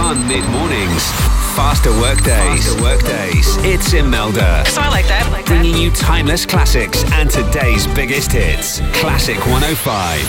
fun mid-mornings. Faster workdays. It's Imelda. So I like that. Bringing you timeless classics and today's biggest hits. Classic 105.